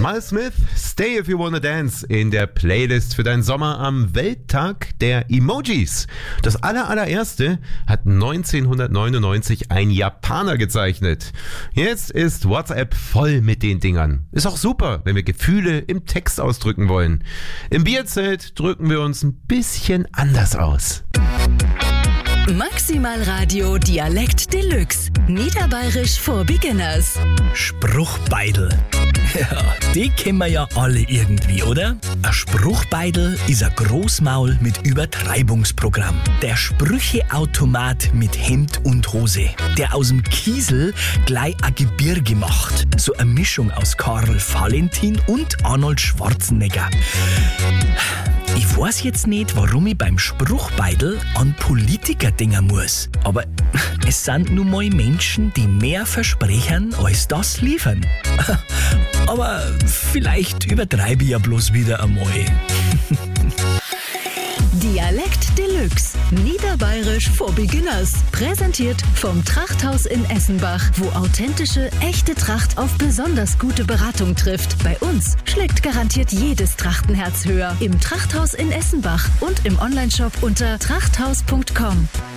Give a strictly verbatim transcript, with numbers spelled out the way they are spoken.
Miles Smith, Stay If You Wanna Dance in der Playlist für deinen Sommer am Welttag der Emojis. Das aller, allererste hat neunzehnhundertneunundneunzig ein Japaner gezeichnet. Jetzt ist WhatsApp voll mit den Dingern. Ist auch super, wenn wir Gefühle im Text ausdrücken wollen. Im Bierzelt drücken wir uns ein bisschen anders aus. Maximal Radio Dialekt Deluxe. Niederbayerisch for Beginners. Spruchbeidel. Ja, die kennen wir ja alle irgendwie, oder? Ein Spruchbeidel ist ein Großmaul mit Übertreibungsprogramm. Der Sprücheautomat mit Hemd und Hose. Der aus dem Kiesel gleich ein Gebirge macht. So eine Mischung aus Karl Valentin und Arnold Schwarzenegger. Ich weiß jetzt nicht, warum ich beim Spruchbeidel an Politiker denken muss. Aber es sind nun mal Menschen, die mehr versprechen, als das liefern. Aber vielleicht übertreibe ich ja bloß wieder einmal. Dialekt Deluxe. Niederbayerisch for Beginners. Präsentiert vom Trachthaus in Essenbach, wo authentische, echte Tracht auf besonders gute Beratung trifft. Bei uns schlägt garantiert jedes Trachtenherz höher. Im Trachthaus in Essenbach und im Onlineshop unter trachthaus punkt com.